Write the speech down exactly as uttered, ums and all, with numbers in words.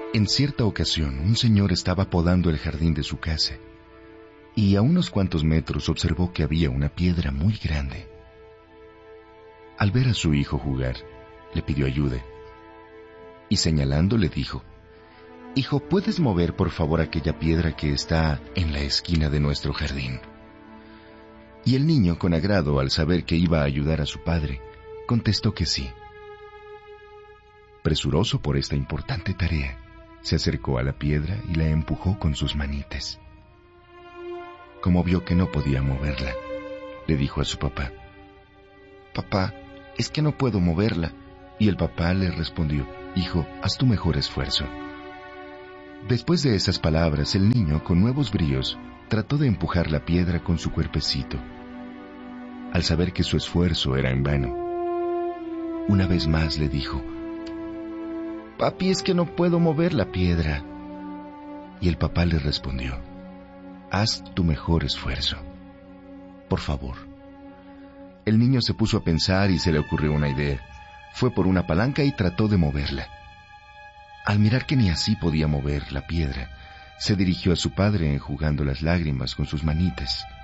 En cierta ocasión, un señor estaba podando el jardín de su casa y a unos cuantos metros observó que había una piedra muy grande. Al ver a su hijo jugar, le pidió ayuda y señalando le dijo: «Hijo, ¿puedes mover por favor aquella piedra que está en la esquina de nuestro jardín?». Y el niño, con agrado al saber que iba a ayudar a su padre, contestó que sí. Presuroso por esta importante tarea, se acercó a la piedra y la empujó con sus manitas. Como vio que no podía moverla, le dijo a su papá: «Papá, es que no puedo moverla». Y el papá le respondió: «Hijo, haz tu mejor esfuerzo». Después de esas palabras, el niño, con nuevos bríos, trató de empujar la piedra con su cuerpecito. Al saber que su esfuerzo era en vano, una vez más le dijo: «Papi, es que no puedo mover la piedra». Y el papá le respondió: «Haz tu mejor esfuerzo, por favor». El niño se puso a pensar y se le ocurrió una idea. Fue por una palanca y trató de moverla. Al mirar que ni así podía mover la piedra, se dirigió a su padre enjugando las lágrimas con sus manitas.